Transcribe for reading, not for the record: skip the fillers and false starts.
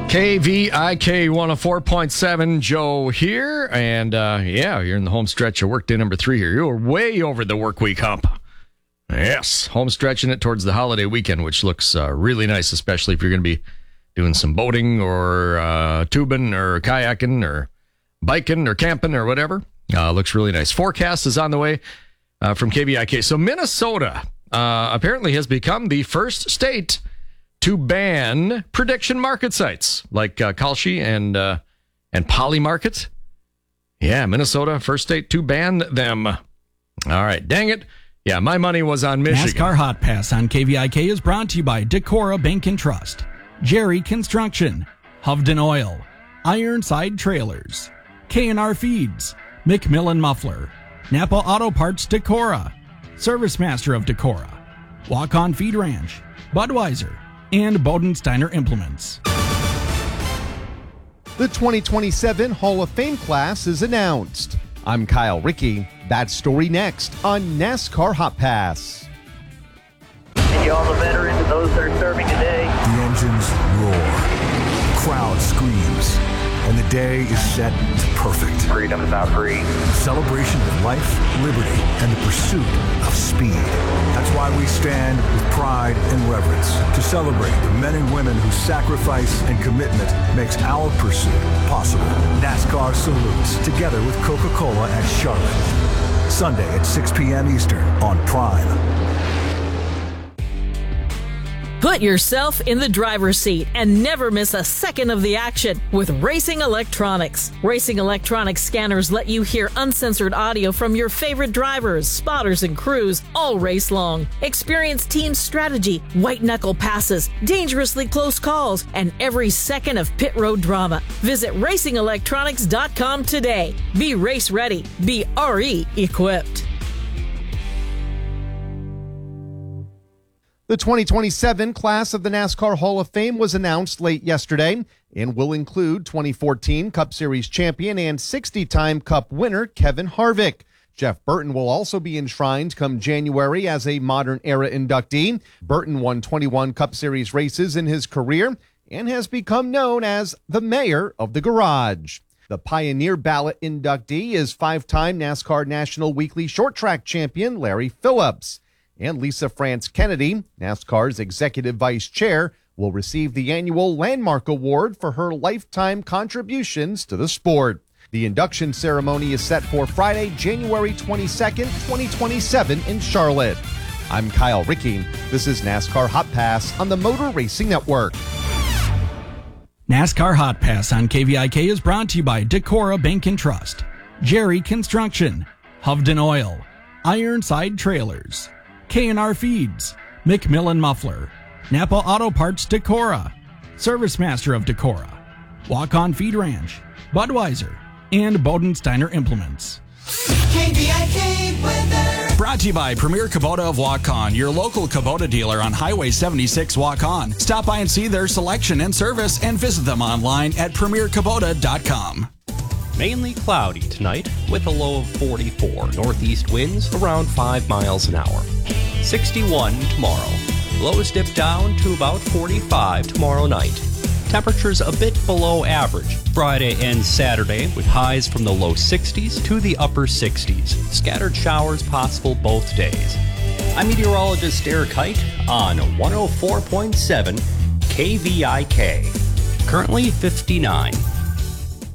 KVIK 104.7, Joe here. And you're in the home stretch of workday number 3 here. You're way over the work week hump. Yes, home stretching it towards the holiday weekend, which looks really nice, especially if you're going to be doing some boating or tubing or kayaking or biking or camping or whatever. Looks really nice. Forecast is on the way from KVIK. So Minnesota apparently has become the first state to ban prediction market sites like Kalshi and Polymarket. Yeah, Minnesota, first state to ban them. All right, dang it. Yeah, my money was on Michigan. NASCAR Hot Pass on KVIK is brought to you by Decorah Bank and Trust, Jerry Construction, Hovden Oil, Ironside Trailers, K&R Feeds, McMillan Muffler, Napa Auto Parts Decorah, Service Master of Decorah, Walk-On Feed Ranch, Budweiser, and Bodensteiner Implements. The 2027 Hall of Fame class is announced. I'm Kyle Rickey. That story next on NASCAR Hot Pass. And you all the veterans and those that are serving today. The engines roar. Crowd screams. And the day is set to perfect. Freedom is not free. Celebration of life, liberty, and the pursuit of speed. That's why we stand with pride and reverence to celebrate the men and women whose sacrifice and commitment makes our pursuit possible. NASCAR salutes together with Coca-Cola at Charlotte. Sunday at 6 p.m. Eastern on Prime. Put yourself in the driver's seat and never miss a second of the action with Racing Electronics. Racing Electronics scanners let you hear uncensored audio from your favorite drivers, spotters, and crews all race long. Experience team strategy, white-knuckle passes, dangerously close calls, and every second of pit road drama. Visit RacingElectronics.com today. Be race ready. Be RE equipped. The 2027 class of the NASCAR Hall of Fame was announced late yesterday and will include 2014 Cup Series champion and 60-time Cup winner Kevin Harvick. Jeff Burton will also be enshrined come January as a modern era inductee. Burton won 21 Cup Series races in his career and has become known as the mayor of the garage. The Pioneer Ballot inductee is 5-time NASCAR National Weekly Short Track champion Larry Phillips. And Lisa France Kennedy, NASCAR's executive vice chair, will receive the annual Landmark Award for her lifetime contributions to the sport. The induction ceremony is set for Friday, January 22nd, 2027 in Charlotte. I'm Kyle Rickey. This is NASCAR Hot Pass on the Motor Racing Network. NASCAR Hot Pass on KVIK is brought to you by Decorah Bank and Trust, Jerry Construction, Hovden Oil, Ironside Trailers, K&R Feeds, McMillan Muffler, Napa Auto Parts Decorah, Service Master of Decorah, Walk-On Feed Ranch, Budweiser, and Bodensteiner Implements. KVIK weather. Brought to you by Premier Kubota of Walk-On, your local Kubota dealer on Highway 76 Walk-On. Stop by and see their selection and service and visit them online at premierkubota.com. Mainly cloudy tonight with a low of 44. Northeast winds around 5 miles an hour. 61 tomorrow. Lows dip down to about 45 tomorrow night. Temperatures a bit below average Friday and Saturday with highs from the low 60s to the upper 60s. Scattered showers possible both days. I'm meteorologist Eric Height on 104.7 KVIK. Currently 59.